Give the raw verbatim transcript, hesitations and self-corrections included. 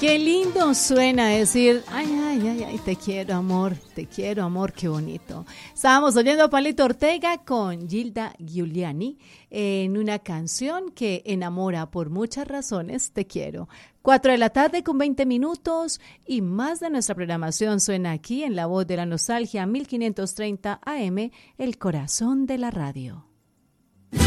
Qué lindo suena decir, ay, ay, ay, ay, te quiero, amor, te quiero, amor, qué bonito. Estábamos oyendo a Palito Ortega con Gilda Giuliani en una canción que enamora por muchas razones, te quiero. Cuatro de la tarde con veinte minutos y más de nuestra programación suena aquí en La Voz de la Nostalgia, mil quinientos treinta A M, el corazón de la radio.